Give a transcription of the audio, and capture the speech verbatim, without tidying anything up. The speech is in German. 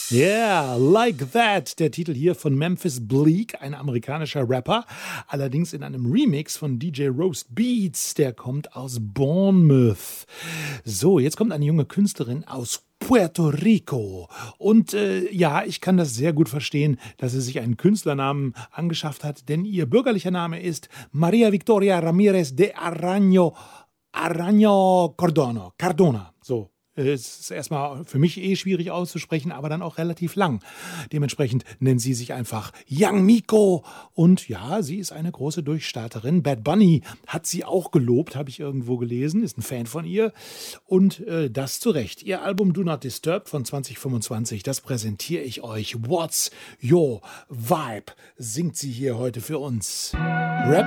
Yeah, Like That, der Titel hier von Memphis Bleek, ein amerikanischer Rapper, allerdings in einem Remix von D J Roast Beats, der kommt aus Bournemouth. So, jetzt kommt eine junge Künstlerin aus Puerto Rico. Und äh, ja, ich kann das sehr gut verstehen, dass sie sich einen Künstlernamen angeschafft hat, denn ihr bürgerlicher Name ist Maria Victoria Ramirez de Araño, Araño Cardona, Cardona, so. Es ist erstmal für mich eh schwierig auszusprechen, aber dann auch relativ lang. Dementsprechend nennt sie sich einfach Young Miko. Und ja, sie ist eine große Durchstarterin. Bad Bunny hat sie auch gelobt, habe ich irgendwo gelesen, ist ein Fan von ihr. Und äh, das zu Recht. Ihr Album Do Not Disturb von zwanzig fünfundzwanzig, das präsentiere ich euch. What's Your Vibe? Singt sie hier heute für uns. Rap